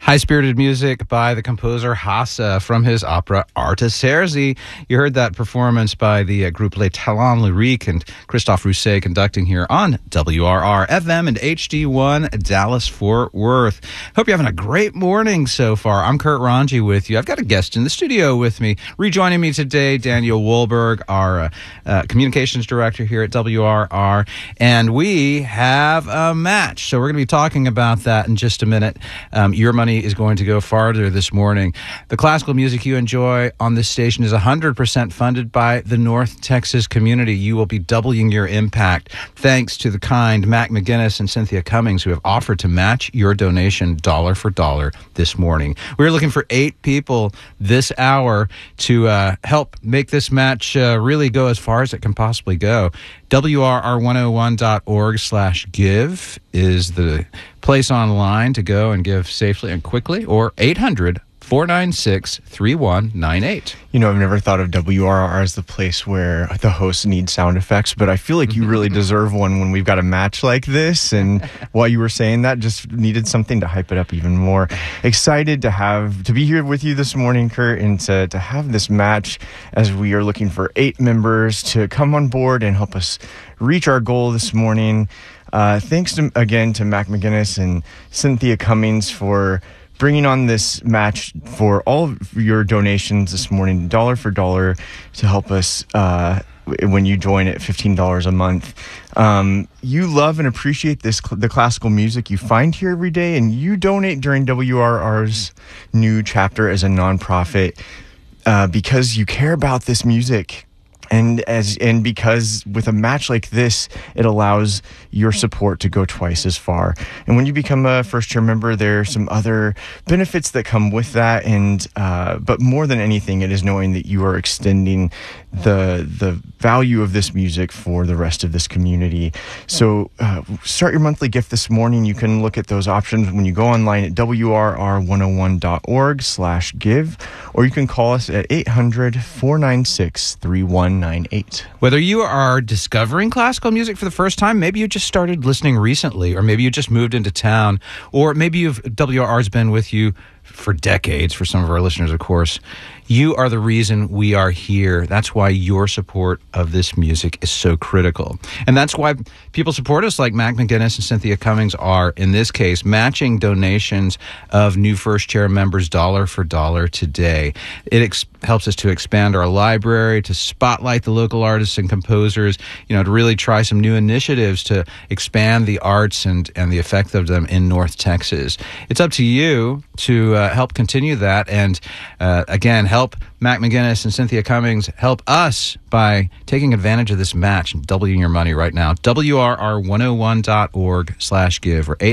High-spirited music by the composer Hasse from his opera Artaserse. You heard that performance by the group Les Talents Lyriques and Christophe Rousset conducting here on WRR FM and HD1 Dallas-Fort Worth. Hope you're having a great morning so far. I'm Kurt Ranji with you. I've got a guest in the studio with me. Rejoining me today, Daniel Wohlberg, our communications director here at WRR. And we have a match. So we're going to be talking about that in just a minute. Your money is going to go farther this morning. The classical music you enjoy on this station is 100% funded by the North Texas community. You will be doubling your impact thanks to the kind Mac McGinnis and Cynthia Cummings who have offered to match your donation dollar for dollar this morning. We're looking for 8 people this hour to help make this match really go as far as it can possibly go. WRR101.org/give is the place online to go and give safely and quickly, or 800-496-3198. You know, I've never thought of WRR as the place where the host needs sound effects, but I feel like you really deserve one when we've got a match like this. And while you were saying that, just needed something to hype it up even more. Excited to be here with you this morning, Kurt, and to have this match as we are looking for 8 members to come on board and help us reach our goal this morning. Thanks again to Mac McGinnis and Cynthia Cummings for bringing on this match for all of your donations this morning, dollar for dollar, to help us when you join at $15 a month. You love and appreciate the classical music you find here every day, and you donate during WRR's new chapter as a nonprofit because you care about this music. And because with a match like this, it allows your support to go twice as far. And when you become a first-year member, there are some other benefits that come with that. And but more than anything, it is knowing that you are extending the value of this music for the rest of this community. So start your monthly gift this morning. You can look at those options when you go online at WRR101.org/give, or you can call us at 800-496-3198. Whether you are discovering classical music for the first time, maybe you just started listening recently, or maybe you just moved into town, or maybe WRR's been with you for decades, for some of our listeners, of course. You are the reason we are here. That's why your support of this music is so critical. And that's why people support us like Mac McGinnis and Cynthia Cummings are, in this case, matching donations of new first chair members dollar for dollar today. It helps us to expand our library, to spotlight the local artists and composers, to really try some new initiatives to expand the arts and the effect of them in North Texas. It's up to you to help continue that, and again, help Mac McGinnis and Cynthia Cummings help us by taking advantage of this match and doubling your money right now. WRR101.org/give or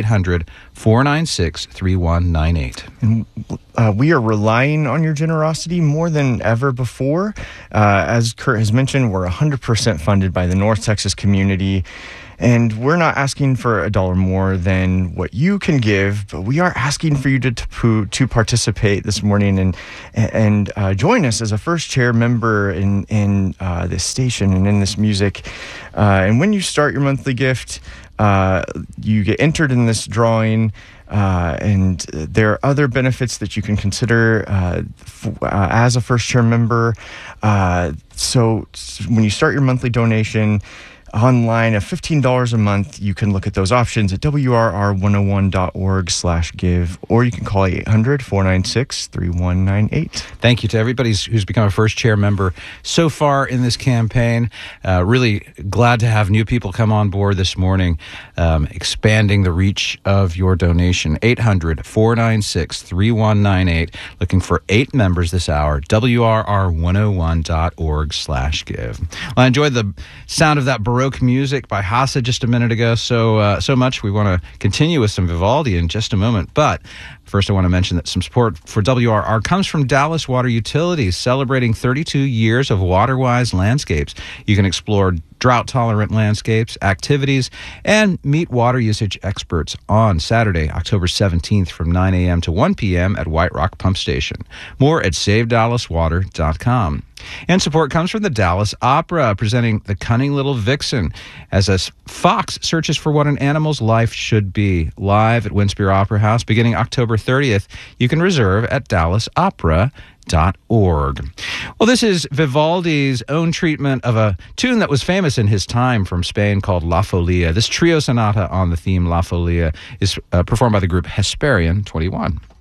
800-496-3198. And we are relying on your generosity more than ever before. As Kurt has mentioned, we're 100% funded by the North Texas community. And we're not asking for $1 more than what you can give, but we are asking for you to participate this morning and join us as a first chair member in this station and in this music. And when you start your monthly gift, you get entered in this drawing. And there are other benefits that you can consider as a first chair member. So when you start your monthly donation online of $15 a month, you can look at those options at WRR101.org/give, or you can call 800-496-3198. Thank you to everybody who's become a first chair member so far in this campaign. Really glad to have new people come on board this morning, expanding the reach of your donation. 800-496-3198. Looking for 8 members this hour. WRR101.org/give. Well, I enjoyed the sound of that Baroque music by Hasse just a minute ago so much. We want to continue with some Vivaldi in just a moment, but first I want to mention that some support for WRR comes from Dallas Water Utilities, celebrating 32 years of water-wise landscapes. You can explore drought-tolerant landscapes, activities, and meet water usage experts on Saturday, October 17th from 9 a.m. to 1 p.m. at White Rock Pump Station. More at SaveDallasWater.com. And support comes from the Dallas Opera, presenting The Cunning Little Vixen as a fox searches for what an animal's life should be. Live at Winspear Opera House beginning October 30th. You can reserve at dallasopera.org. Well, this is Vivaldi's own treatment of a tune that was famous in his time from Spain called La Folia. This trio sonata on the theme La Folia is performed by the group Hesperian 21.